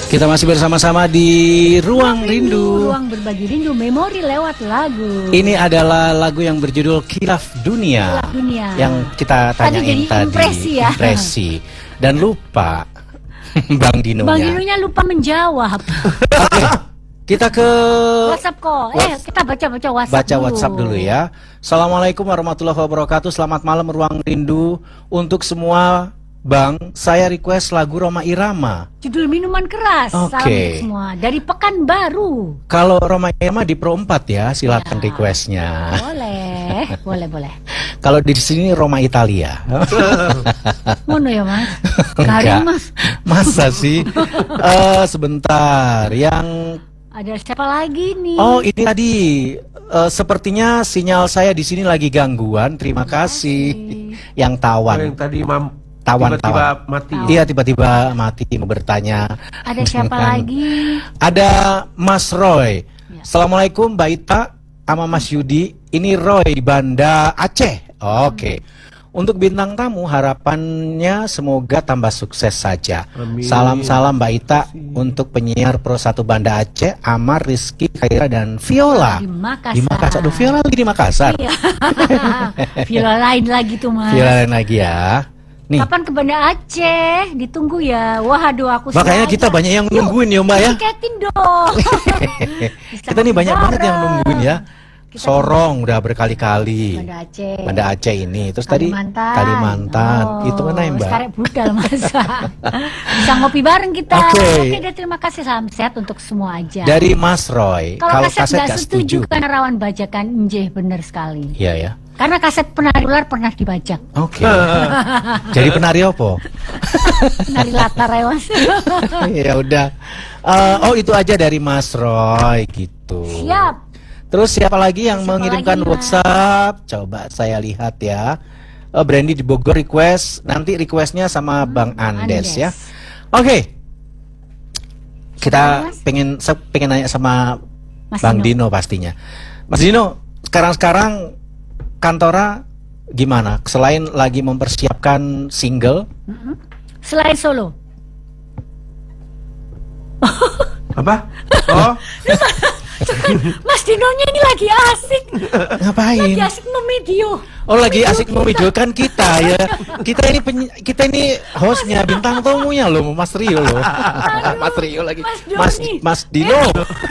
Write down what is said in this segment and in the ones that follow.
Kita masih bersama-sama di Ruang Rindu. Ruang berbagi rindu, memori lewat lagu. Ini adalah lagu yang berjudul Khilaf Dunia. Khilaf Dunia. Yang kita tanyain tadi. Impresi ya. Impresi. Dan lupa Bang Dinonya. Bang Dinonya lupa menjawab. Oke. Kita ke WhatsApp kok. Kita baca WhatsApp. Baca WhatsApp dulu ya. Assalamualaikum warahmatullahi wabarakatuh. Selamat malam Ruang Rindu. Untuk semua Bang, saya request lagu Rhoma Irama. Judul Minuman Keras. Oke. Salam untuk semua. Dari Pekanbaru. Kalau Rhoma Irama di Pro 4 ya, silakan Ya. requestnya. Boleh. Kalau di sini Roma Italia. Mono ya Mas. Enggak. Garing Mas. Masa sih? Sebentar. Yang Ada siapa lagi nih? oh ini tadi sepertinya sinyal saya di sini lagi gangguan. Terima kasih. Yang tawan. Yang tadi Tawan. mati. Iya tiba-tiba mati mau bertanya. Ada siapa lagi? Ada Mas Roy. Ya. Assalamualaikum Mbak Ita sama Mas Yudi. Ini Roy di Banda Aceh. Oke. Untuk bintang tamu harapannya semoga tambah sukses saja. Amin. Salam-salam Mbak Ita untuk penyiar Pro 1 Banda Aceh, Amar, Rizky, Khaira dan Viola. Di Makassar. Di Makassar. Aduh, Viola lagi di Makassar. Iya. Viola lain lagi tuh Mas. Viola lain lagi ya. Nih. Kapan ke Banda Aceh? Ditunggu ya. Wah, aduh aku Makanya sengaja. kita banyak yang nungguin ya Mbak ya. Tiketin dong. Kita nih banyak banget yang nungguin ya. Kita Sorong udah berkali-kali. Banda Aceh. Banda Aceh ini. Terus Kalimantan. tadi Kalimantan. Oh, Itu mana ya Mbak? Sekarang budal masa. Bisa ngopi bareng kita. Oke. Oke, terima kasih. Salam sehat untuk semua aja. Dari Mas Roy. Kalau kaset nggak nggak setuju karena rawan bajakan, njeh bener sekali. Iya ya. Karena kaset penari ular pernah dibajak. Oke. Jadi penari apa? Penari latar ya Mas. Ya udah. Oh itu aja dari Mas Roy gitu. Siap. Terus siapa lagi yang Siapa mengirimkan lagi, Mas? WhatsApp? Coba saya lihat ya. Brandy di Bogor request. Nanti requestnya sama Bang Andes ya. Oke. Kita Mas? pengen nanya sama Mas Bang Dino. Dino pastinya. Mas Dino, sekarang Kantora gimana? Selain lagi mempersiapkan single, Selain solo. Apa? Oh, Mas Dinonya ini lagi asik. ngapain? Lagi asik nge-video. Oh lagi asik memvideokan kita ya. Kita ini hostnya, bintang tamunya loh, Mas Rio loh. Mas Rio lagi. Mas Mas Dino.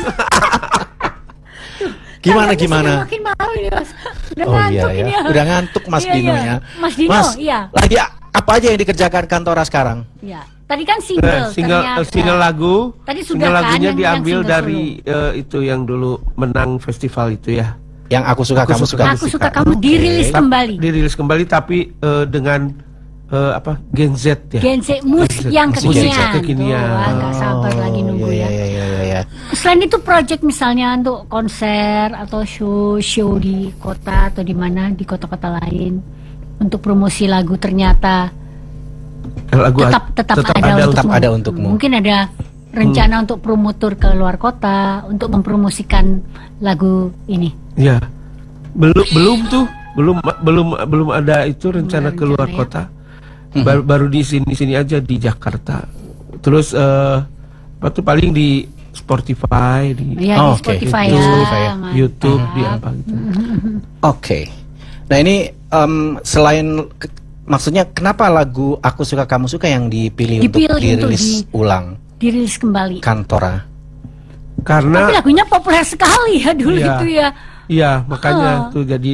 Gimana? Sudah makin malu ini Mas. Udah Oh iya ngantuk ya. ini. Udah ngantuk Mas Iya, Dino iya. ya. Mas Dino, iya. Lagi apa aja yang dikerjakan Kantora sekarang? Iya. Tadi kan single. ternyata. single lagu. Tadi sudah single kan lagunya yang diambil single dari itu yang dulu menang festival itu ya. Yang aku suka Aku kamu suka. suka. Aku suka kamu dirilis kembali. Dirilis kembali tapi dengan Gen Z ya. Gen Z musik yang Musik kekinian. kekinian. Tuh, agak sabar lagi nunggu iya, ya. iya. Selain itu project misalnya untuk konser atau show di kota atau di mana di kota-kota lain untuk promosi lagu ternyata Lagu tetap ada untukmu. Mungkin ada rencana untuk promotor ke luar kota untuk mempromosikan lagu ini. Ya. Belum ada itu rencana ke luar ya. kota. Baru di sini aja di Jakarta. Terus apa tuh paling di Spotify di Ya, Oh, di oke. Spotify Di ya. Spotify ya. mantap. YouTube di apa gitu. Oke. Nah ini selain maksudnya kenapa lagu Aku Suka Kamu Suka yang dipilih untuk Dipilih untuk dirilis ulang Dirilis kembali. Kantora? Tapi Karena lagunya populer sekali ya dulu Iya. itu ya. iya makanya tuh jadi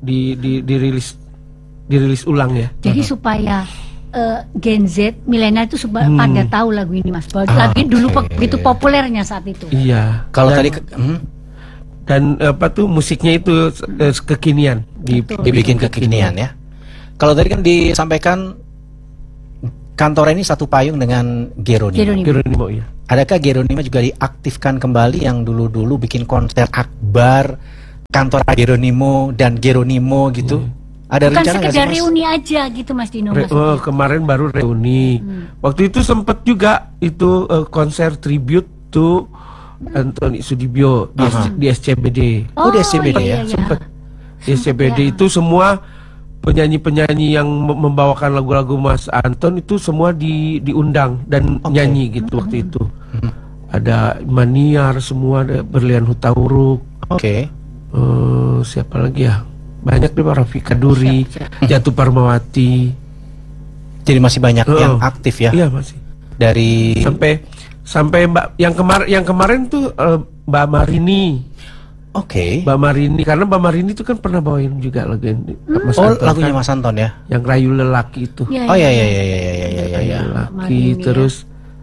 dirilis ulang ya. Jadi supaya Gen Z, milenial itu pada tahu lagu ini Mas. Bahwa lagi dulu oke. begitu populernya saat itu. Iya. Kalau Dan- tadi dan apa tuh musiknya itu kekinian dibikin kekinian ya. Kalau tadi kan disampaikan Kantora ini satu payung dengan Geronimo. Geronimo. Geronimo ya. Adakah Geronimo juga diaktifkan kembali yang dulu-dulu bikin konser akbar Kantora Geronimo dan Geronimo gitu? Ada Bukan rencana nggak sih sekedar Mas? reuni aja gitu Mas Dino maksudnya. Kemarin baru reuni. Waktu itu sempet juga itu konser tribute to Anthony Sudibyo di SCBD. Oh, di SCBD ya? iya. Sempet di SCBD itu semua penyanyi-penyanyi yang membawakan lagu-lagu Mas Anton itu semua diundang dan nyanyi gitu waktu itu. ada Maniar, semua ada Berlian Hutauruk. Oke. Siapa lagi ya? Banyak deh, Rafika Duri, Siap. Jatuh Parmawati. Jadi masih banyak yang aktif ya Iya masih. dari. Sampai Mbak yang kemarin tuh Mbak Marini. Oke. Mbak Marini, karena Mbak Marini itu kan pernah bawain juga lagu Mas Oh, Anton lagunya kan? Mas Anton ya. Yang Rayu Lelaki itu. Ya, Oh ya. ya. Rayu Lelaki, Marini, terus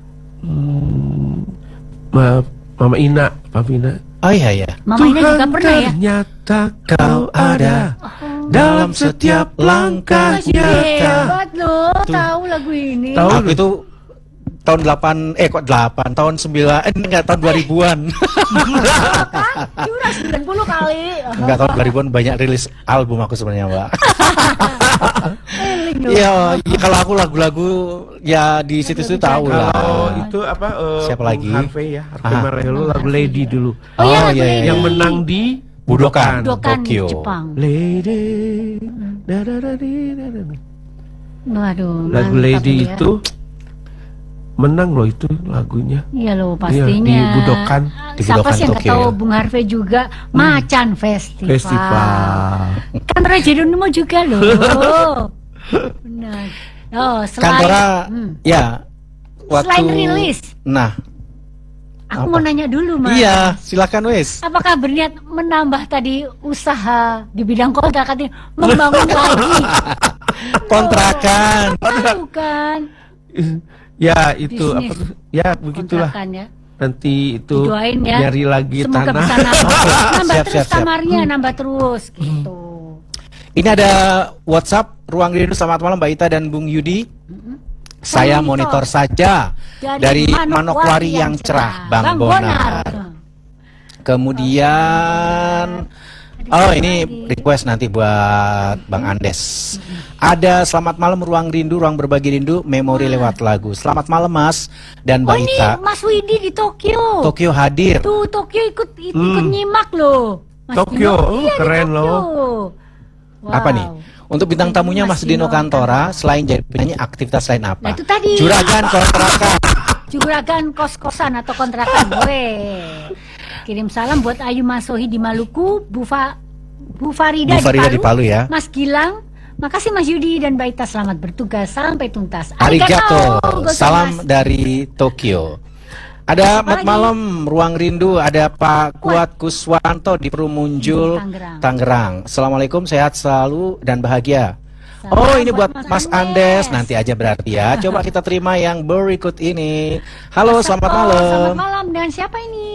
Mama Ina, Mama Ina. Oh iya. Mama Ina juga pernah ya. Ternyata kau ada dalam setiap langkahnya. Hebat loh, tahu lagu ini. Tahu. Aku itu tahun 8 tahun 9 enggak tahun 2000-an. Curang 90 kali. Enggak, tahun 2000-an banyak rilis album aku sebenarnya, Mbak. Eling loh. Iya, kalau aku lagu-lagu ya di situ-situ tahu lah. Kalau itu apa? Siapa lagi? Harvey ya, Harvey Ah. Marello, lagu Lady dulu. Oh iya, lagu iya, Lady. Yang menang di Budokan, Budokan di Tokyo. Jepang. Lady. Da, da, da, di, da, da, da. Waduh, Lagu mantap Lady ya. itu menang loh itu lagunya. Iya loh Iya, pastinya. di Budokan. Di Siapa Budokan sih yang nggak Tokyo tahu ya. Bung Harvey juga Macan Festival. Festival. Kan Raja Dunimo juga loh. Benar. Oh, Kantora ya waktu selain rilis, Nah, aku Apa? mau nanya dulu Mas. iya, silakan wes. Apakah berniat menambah tadi usaha di bidang kontrak tadi membangun lagi? Kontrakan. Tahu kan? Ya itu Bisnis. apa tuh? Ya begitulah. Kontrakan ya. Nanti itu Didoain ya. nyari lagi Semoga tanah. bisa nambah Siap, terus siap. kamarnya, nambah terus gitu. Ini ada WhatsApp Ruang Rindu. Selamat malam Mbak Ita dan Bung Yudi. Saya monitor saja dari Manokwari yang cerah, Bang Bonar. Kemudian ini request nanti buat Bang Andes. Ada selamat malam Ruang Rindu, Ruang Berbagi Rindu, memori lewat lagu. Selamat malam Mas dan Oh Mbak ini Ita. Mas Widi di Tokyo. Tokyo hadir. Tuh Tokyo ikut nyimak loh. Mas Tokyo, Dino. Iya, di keren Tokyo. loh. Wow. Apa nih? Untuk bintang tamunya Mas Dino Kantora, selain jadi penyanyi, aktivitas lain Nah apa? itu tadi. Juragan kontrakan. Juragan kos-kosan atau kontrakan. Weh. Kirim salam buat Ayu Masohi di Maluku, Bu Farida, Bu Farida di Palu ya. Mas Gilang. Makasih Mas Yudi dan Mbak Ita, selamat bertugas sampai tuntas. Arigato. Gozaimasu. Salam dari Tokyo. Ada Siapa lagi? malam Ruang Rindu, ada Pak Kuat Kuswanto di Perumunjul, Tangerang. Tangerang. Assalamualaikum, sehat selalu dan bahagia. Salam Oh, ini buat buat Mas Mas Andes, Andes. nanti aja berarti ya. Coba kita terima yang berikut ini. Halo, selamat Oh, malam. selamat malam. Dengan siapa ini?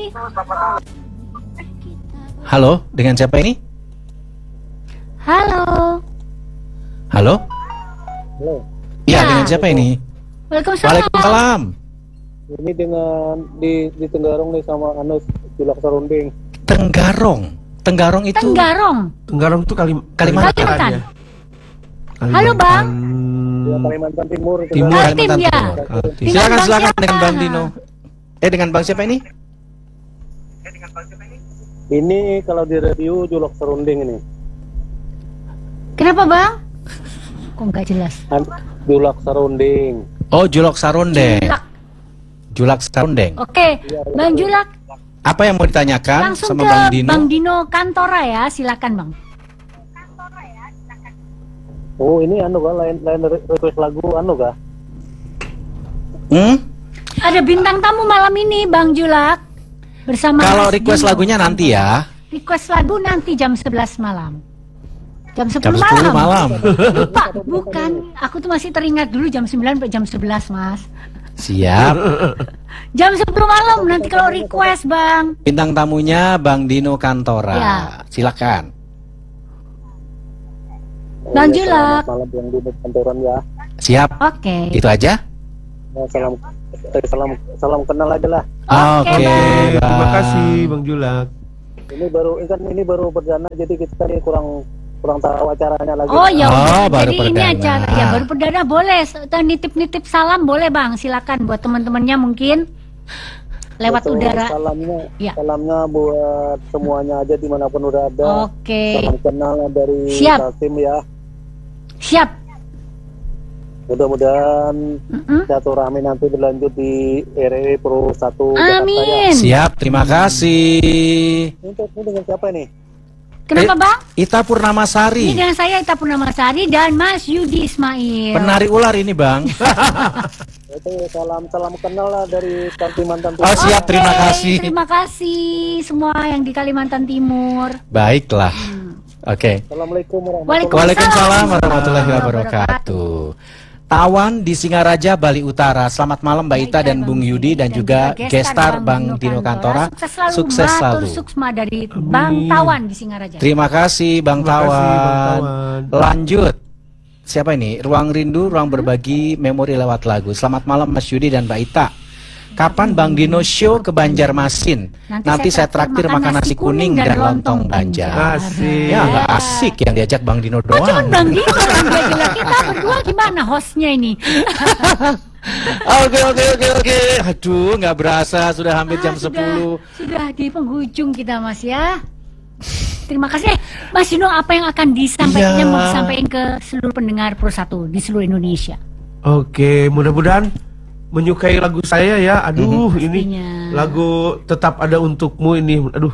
Halo, dengan siapa ini? Halo. Halo? Halo, Iya, Ya. dengan siapa ini? Waalaikumsalam. Waalaikumsalam. ini dengan di Tenggarong nih sama Anus Julak Sarunding. Tenggarong. Tenggarong itu Tenggarong. Tenggarong tuh Kalimantan. Kalimantan. ya. Halo, Bang. Ya, Kalimantan Timur. Timur. Kaltim Kalimantan ya. Timur. Kaltim. Dengan Silakan Bang silakan siapa? dengan Bang Dino. Dengan Bang siapa ini? Ini kalau di radio Julak Sarunding ini. Kenapa Bang? Kok nggak jelas? Julak Sarunding. Oh, Julok Sarondeng. Julak. Julak Sarondeng. Oke, Bang Julak, Apa yang mau ditanyakan langsung sama ke Bang Dino? Bang Dino Kantora ya, silakan Bang. Oh, ini anu kan lain request lagu anu kah? Hmm? Ada bintang tamu malam ini Bang Julak bersama Kalau Mas request Dino lagunya nanti ya. Request lagu nanti jam 11 malam. Jam 10 Jam 10 malam. Lupa, bukan. Aku tuh masih teringat dulu jam 9 sampai jam 11, Mas. Siap. Jam 10 malam nanti kalau request, Bang. Bintang tamunya Bang Dino Kantora. Ya. Silakan. Bang ya, Julak. selamat malam yang di kantoran ya. Siap. Oke. Itu aja. Ya, salam kenal aja lah. Oke, Oke. Bang. Terima Bang. kasih Bang Julak. Ini baru perdana jadi kita nih kurang tahu acaranya lagi. Oh ya, Oh, udah. baru Jadi ini perdana. acara ya baru perdana boleh. Nitip-nitip salam boleh Bang, silakan buat teman-temannya mungkin lewat Betul, udara. Ya. Salamnya buat semuanya aja dimanapun udah ada. Oke, Salam kenal dari Siap. Kaltim ya. siap. Mudah-mudahan silaturahmi nanti berlanjut di RW Pro 1 Jakarta ya. Amin. Siap, terima kasih. Ini dengan siapa ini? Kenapa Bang? Ita Purnamasari, Ini dengan saya Ita Purnamasari dan Mas Yudi Ismail. penari ular ini Bang. Itu salam kenal lah dari Kalimantan Oh, Timur. siap, terima kasih. Terima kasih semua yang di Kalimantan Timur. Baiklah. Oke. Assalamualaikum warahmatullahi Waalaikumsalam warahmatullahi wabarakatuh. Tawan di Singaraja, Bali Utara. Selamat malam Mbak Ita dan Bung Yudi dan juga gestar Bang Dino Kantora. Sukses selalu. selalu. Suksma dari Bang Tawan di Singaraja. Terima kasih Bang Terima kasih, Bang Tawan. Tawan. Lanjut. Siapa ini? Ruang Rindu, ruang berbagi memori lewat lagu. Selamat malam Mas Yudi dan Mbak Ita. Kapan Bang Dino show ke Banjarmasin? Nanti saya traktir makan nasi kuning dan lontong Banjar. Asik. Ya nggak asik yang diajak Bang Dino Oh, cuman doang. Bang Dino yang dia jelas. Kita berdua gimana hostnya ini? Oke. Aduh, nggak berasa sudah hampir jam 10. Sudah di penghujung kita Mas ya. Terima kasih. Mas Dino, apa yang akan disampaikan, Iya. mau disampaikan ke seluruh pendengar Pro 1 di seluruh Indonesia? Oke, mudah-mudahan menyukai lagu saya ya. Aduh, ini Pastinya. lagu Tetap Ada Untukmu ini. Aduh.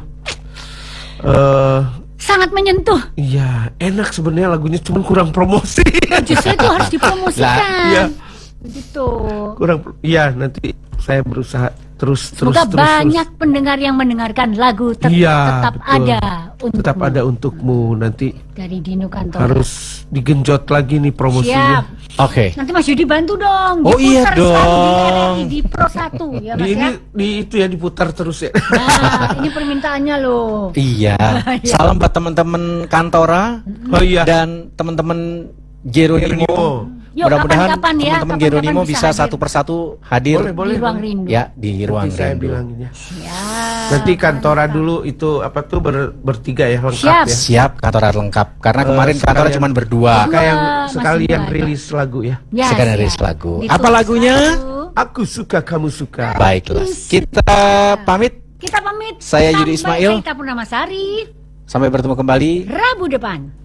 Sangat menyentuh. Iya, enak sebenarnya lagunya, cuman kurang promosi. Justru itu harus dipromosikan. Iya. Begitu. Iya, nanti saya berusaha terus. Semoga banyak pendengar yang mendengarkan lagu Iya, tetap betul. ada untukmu. Tetap Ada Untukmu. Nanti Dari Dino Kantora. harus digenjot lagi nih promosinya. Siap. Oke. Nanti Mas Yudi bantu dong. Oh, iya Diputar selalu dong. Di RRI, di Pro 1 ya Mas Di ini ya. di itu ya diputar terus ya. Nah, ini permintaannya loh. Iya. Salam buat teman-teman Kantora Oh iya. dan teman-teman Geronimo. Yuk, Mudah-mudahan kapan-kapan ya, teman-teman kapan-kapan Geronimo bisa bisa hadir. satu persatu hadir Boleh, Di Ruang Rindu. ya di ruang Nanti saya rindu. bilangin ya. Ya. Nanti Kantora dulu itu apa tuh bertiga ya, lengkap Siap. ya. Siap, Kantora lengkap. Karena kemarin Kantora sekalian- cuma berdua. Kayak Mas sekalian Dua. rilis lagu ya. Ya, Sekarang siap. rilis lagu. Ditulis Apa lagunya? satu. Aku suka kamu suka. Baiklah. Kita pamit. Kita pamit. Saya Yudi Ismail. Sampai Kita Purnamasari. Sampai bertemu kembali. Rabu depan.